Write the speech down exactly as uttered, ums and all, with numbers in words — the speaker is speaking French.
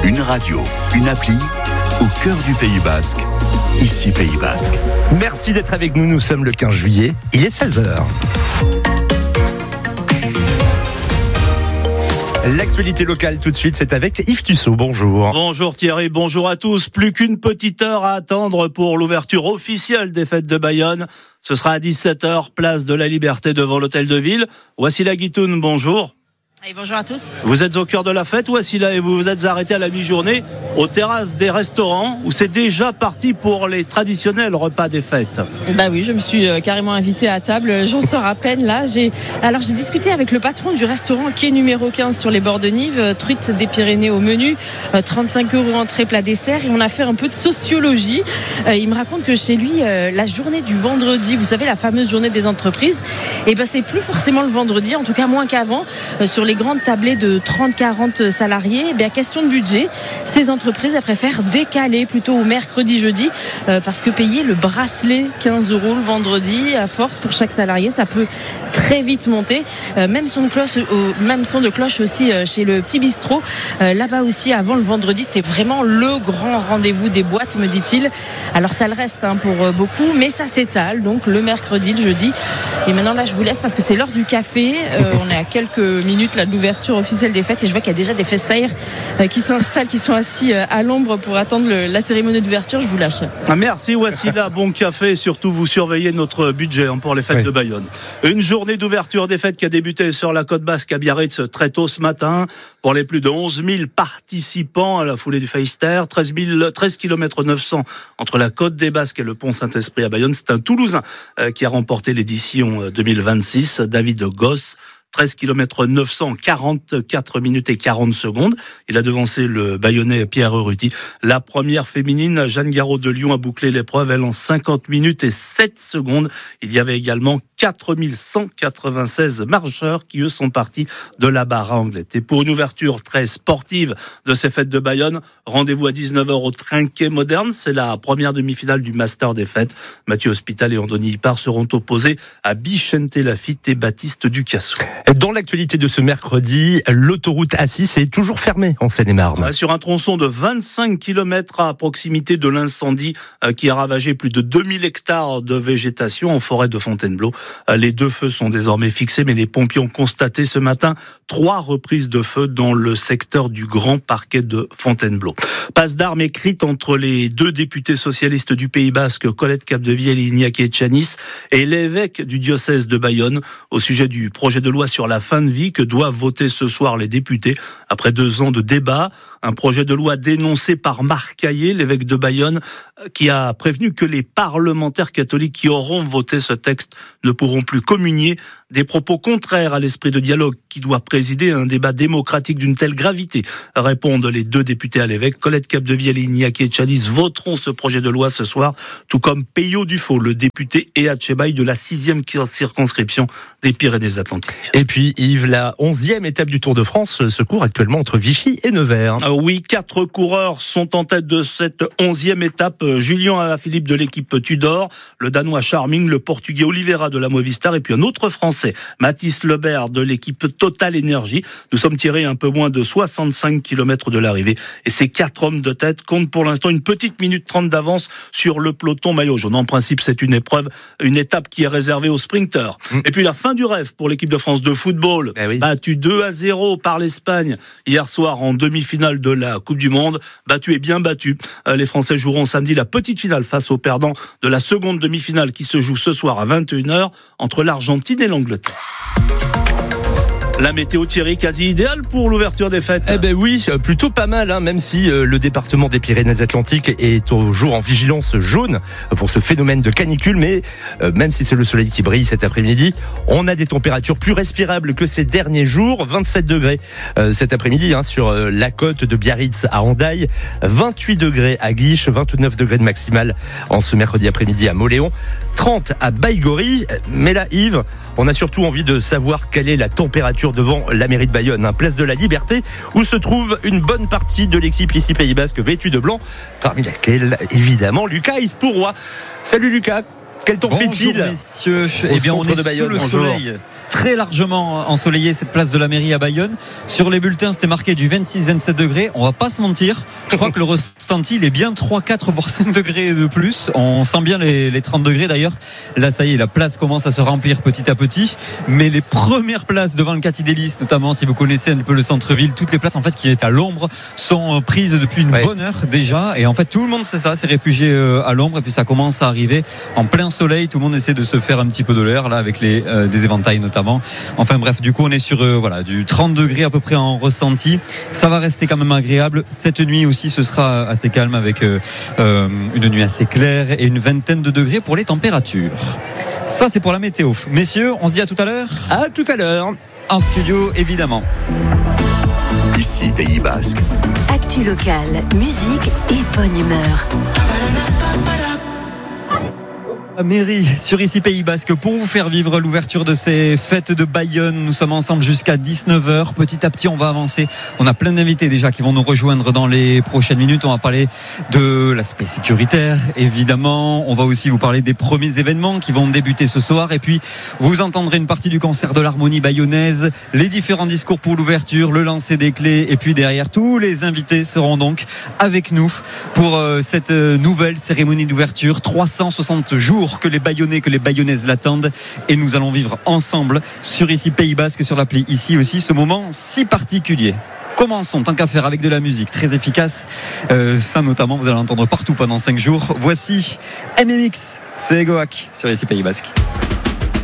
Une radio, une appli, au cœur du Pays Basque. Ici Pays Basque. Merci d'être avec nous, nous sommes le quinze juillet, il est seize heures. L'actualité locale tout de suite, c'est avec Yves Tussaud, bonjour. Bonjour Thierry, bonjour à tous. Plus qu'une petite heure à attendre pour l'ouverture officielle des fêtes de Bayonne. Ce sera à dix-sept heures, place de la Liberté devant l'hôtel de ville. Wassila Guitoun, bonjour. Et bonjour à tous. Vous êtes au cœur de la fête, Wassila, et vous vous êtes arrêté à la mi-journée aux terrasses des restaurants où c'est déjà parti pour les traditionnels repas des fêtes. Bah oui, je me suis carrément invitée à table, j'en sors à peine là. J'ai... Alors j'ai discuté avec le patron du restaurant quai numéro quinze sur les bords de Nives, truite des Pyrénées au menu, trente-cinq euros entrée plat dessert, et on a fait un peu de sociologie. Il me raconte que chez lui, la journée du vendredi, vous savez, la fameuse journée des entreprises, et ben c'est plus forcément le vendredi, en tout cas moins qu'avant. Sur les grandes tablées de trente à quarante salariés, eh bien, question de budget, ces entreprises elles préfèrent décaler plutôt au mercredi, jeudi, euh, parce que payer le bracelet quinze euros le vendredi, à force pour chaque salarié, ça peut très vite monter. Euh, même son de cloche, euh, même son de cloche aussi euh, chez le petit bistrot. Euh, là-bas aussi, avant le vendredi, c'était vraiment le grand rendez-vous des boîtes, me dit-il. Alors ça le reste hein, pour euh, beaucoup, mais ça s'étale. Donc le mercredi, le jeudi. Et maintenant là, je vous laisse parce que c'est l'heure du café. Euh, on est à quelques minutes là de l'ouverture officielle des fêtes et je vois qu'il y a déjà des festaires euh, qui s'installent, qui sont assis euh, à l'ombre pour attendre le, la cérémonie d'ouverture. Je vous lâche. Merci Wassila, bon café et surtout vous surveillez notre budget hein, pour les fêtes oui. de Bayonne. Une journée d'ouverture des fêtes qui a débuté sur la côte basque à Biarritz très tôt ce matin pour les plus de onze mille participants à la foulée du Feister, treize kilomètres neuf cents entre la côte des Basques et le pont Saint-Esprit à Bayonne. C'est un Toulousain euh, qui a remporté l'édition deux mille vingt-six, David Goss. treize kilomètres neuf cents, quarante-quatre minutes et quarante secondes. Il a devancé le Bayonnais Pierre Ruti. La première féminine, Jeanne Garot de Lyon, a bouclé l'épreuve, elle en cinquante minutes et sept secondes. Il y avait également quatre mille cent quatre-vingt-seize marcheurs qui, eux, sont partis de la barre à Anglet. Et pour une ouverture très sportive de ces fêtes de Bayonne, rendez-vous à dix-neuf heures au Trinquet Moderne. C'est la première demi-finale du Master des fêtes. Mathieu Hospital et Andoni Hippard seront opposés à Bichente Lafitte et Baptiste Ducassou. Dans l'actualité de ce mercredi, l'autoroute A six est toujours fermée en Seine-et-Marne. Sur un tronçon de vingt-cinq kilomètres à proximité de l'incendie qui a ravagé plus de deux mille hectares de végétation en forêt de Fontainebleau. Les deux feux sont désormais fixés, mais les pompiers ont constaté ce matin trois reprises de feu dans le secteur du Grand Parquet de Fontainebleau. Passe d'armes écrite entre les deux députés socialistes du Pays Basque, Colette Capdevielle et Iñaki Etxaniz, et l'évêque du diocèse de Bayonne au sujet du projet de loi sur la fin de vie que doivent voter ce soir les députés. Après deux ans de débat, un projet de loi dénoncé par Marc Caillé, l'évêque de Bayonne, qui a prévenu que les parlementaires catholiques qui auront voté ce texte ne pourront plus communier. Des propos contraires à l'esprit de dialogue qui doit présider à un débat démocratique d'une telle gravité, répondent les deux députés à l'évêque. Colette Capdevielle et Iñaki Etxaniz voteront ce projet de loi ce soir, tout comme Peyo Dufaux, le député et Etxebaï de la sixième circonscription des Pyrénées-Atlantiques. Et puis Yves, la onzième étape du Tour de France se court actuellement entre Vichy et Nevers. Ah oui, quatre coureurs sont en tête de cette onzième étape. Julien Alaphilippe de l'équipe Tudor, le Danois Charming, le Portugais Oliveira de la Movistar et puis un autre Français, Mathis Lebert de l'équipe Total Energy. Nous sommes tirés un peu moins de soixante-cinq kilomètres de l'arrivée et ces quatre hommes de tête comptent pour l'instant une petite minute trente d'avance sur le peloton maillot jaune. En principe, c'est une épreuve, une étape qui est réservée aux sprinteurs. Mmh. Et puis la fin du rêve pour l'équipe de France de football, eh oui. battue deux à zéro par l'Espagne hier soir en demi-finale de la Coupe du Monde. Battu et bien battu. Les Français joueront samedi la petite finale face aux perdants de la seconde demi-finale qui se joue ce soir à vingt et une heures entre l'Argentine et l'Angleterre. La météo, Thierry, quasi idéale pour l'ouverture des fêtes. Eh ben oui, plutôt pas mal, hein, même si euh, le département des Pyrénées-Atlantiques est toujours en vigilance jaune pour ce phénomène de canicule. Mais euh, même si c'est le soleil qui brille cet après-midi, on a des températures plus respirables que ces derniers jours. vingt-sept degrés euh, cet après-midi hein, sur euh, la côte de Biarritz à Hendaye, vingt-huit degrés à Guiche, vingt-neuf degrés de maximale en ce mercredi après-midi à Moléon, trente à Baïgorry. Mais là, Yves, on a surtout envie de savoir quelle est la température devant la mairie de Bayonne, hein, place de la Liberté, où se trouve une bonne partie de l'équipe ici Pays Basque vêtue de blanc, parmi laquelle, évidemment, Lucas Ispourois. Salut Lucas. Quel temps Bonjour fait-il, messieurs. Eh bien, on est de Bayonne. sous le Bonjour. soleil, très largement ensoleillé cette place de la mairie à Bayonne. Sur les bulletins, c'était marqué du vingt-six à vingt-sept degrés. On va pas se mentir. Je crois que le ressenti, il est bien trois, quatre, voire cinq degrés de plus. On sent bien les, les trente degrés d'ailleurs. Là, ça y est, la place commence à se remplir petit à petit. Mais les premières places devant le Cathy Delis, notamment si vous connaissez un peu le centre-ville, toutes les places en fait qui est à l'ombre sont prises depuis une ouais. bonne heure déjà. Et en fait, tout le monde sait ça, c'est réfugié à l'ombre. Et puis ça commence à arriver en plein soleil. Tout le monde essaie de se faire un petit peu de l'air là avec les euh, des éventails notamment. Enfin bref, du coup on est sur euh, voilà du trente degrés à peu près en ressenti. Ça va rester quand même agréable. Cette nuit aussi ce sera assez calme avec euh, euh, une nuit assez claire et une vingtaine de degrés pour les températures. Ça c'est pour la météo. Messieurs, on se dit à tout à l'heure. À tout à l'heure. En studio évidemment. Ici Pays Basque. Actu locale, musique et bonne humeur. La mairie sur Ici Pays Basque pour vous faire vivre l'ouverture de ces fêtes de Bayonne. Nous sommes ensemble jusqu'à dix-neuf heures. Petit à petit, on va avancer. On a plein d'invités déjà qui vont nous rejoindre dans les prochaines minutes. On va parler de l'aspect sécuritaire, évidemment. On va aussi vous parler des premiers événements qui vont débuter ce soir. Et puis, vous entendrez une partie du concert de l'harmonie bayonnaise, les différents discours pour l'ouverture, le lancer des clés. Et puis derrière, tous les invités seront donc avec nous pour cette nouvelle cérémonie d'ouverture. trois cent soixante jours que les Bayonnais, que les Bayonnaises l'attendent et nous allons vivre ensemble sur Ici Pays Basque, sur l'appli Ici aussi, ce moment si particulier. Commençons tant qu'à faire avec de la musique très efficace, euh, ça notamment vous allez l'entendre partout pendant cinq jours. Voici M M X, c'est Egoac sur Ici Pays Basque.